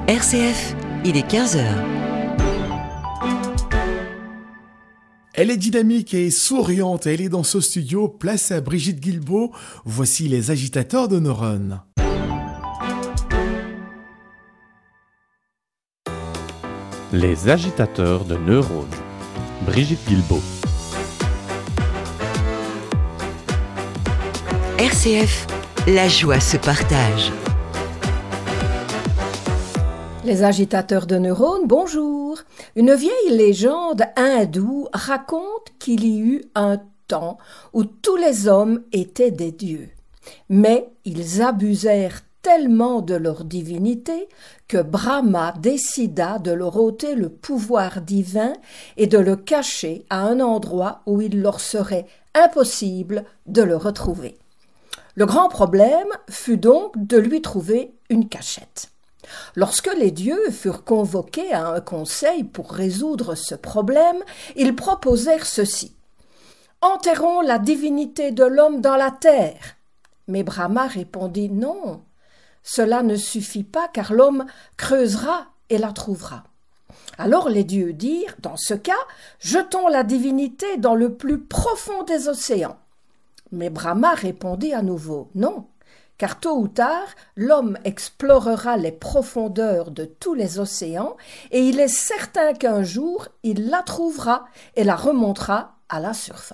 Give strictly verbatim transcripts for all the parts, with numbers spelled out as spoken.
R C F, il est quinze heures. Elle est dynamique et souriante. Elle est dans ce studio. Place à Brigitte Guilbeault. Voici les agitateurs de neurones. Les agitateurs de neurones. Brigitte Guilbeault. R C F, la joie se partage. Les agitateurs de neurones, bonjour. Une vieille légende hindoue raconte qu'il y eut un temps où tous les hommes étaient des dieux. Mais ils abusèrent tellement de leur divinité que Brahma décida de leur ôter le pouvoir divin et de le cacher à un endroit où il leur serait impossible de le retrouver. Le grand problème fut donc de lui trouver une cachette. Lorsque les dieux furent convoqués à un conseil pour résoudre ce problème, ils proposèrent ceci. « Enterrons la divinité de l'homme dans la terre !» Mais Brahma répondit « Non, cela ne suffit pas car l'homme creusera et la trouvera. » Alors les dieux dirent « Dans ce cas, jetons la divinité dans le plus profond des océans. » Mais Brahma répondit à nouveau « Non, car tôt ou tard, l'homme explorera les profondeurs de tous les océans et il est certain qu'un jour, il la trouvera et la remontera à la surface. »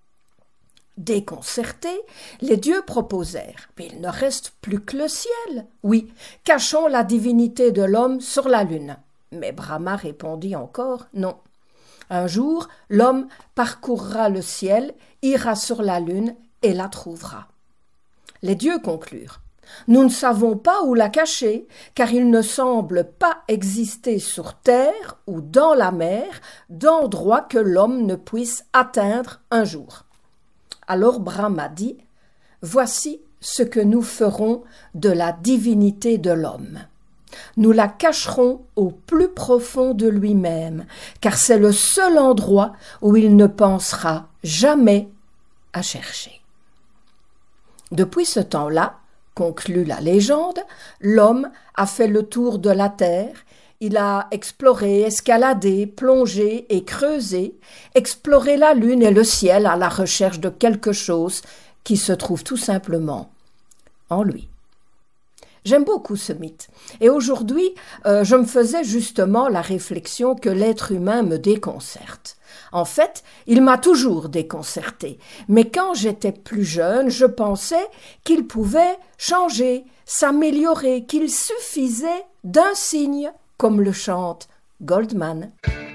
Déconcertés, les dieux proposèrent « Mais il ne reste plus que le ciel. Oui, cachons la divinité de l'homme sur la lune. » Mais Brahma répondit encore « Non. Un jour, l'homme parcourra le ciel, ira sur la lune et la trouvera. » Les dieux conclurent. Nous ne savons pas où la cacher, car il ne semble pas exister sur terre ou dans la mer d'endroit que l'homme ne puisse atteindre un jour. Alors Brahma dit, voici ce que nous ferons de la divinité de l'homme. Nous la cacherons au plus profond de lui-même, car c'est le seul endroit où il ne pensera jamais à chercher. Depuis ce temps-là, conclut la légende, l'homme a fait le tour de la terre, il a exploré, escaladé, plongé et creusé, exploré la lune et le ciel à la recherche de quelque chose qui se trouve tout simplement en lui. J'aime beaucoup ce mythe. Et aujourd'hui, euh, je me faisais justement la réflexion que l'être humain me déconcerte. En fait, il m'a toujours déconcerté. Mais quand j'étais plus jeune, je pensais qu'il pouvait changer, s'améliorer, qu'il suffisait d'un signe, comme le chante Goldman.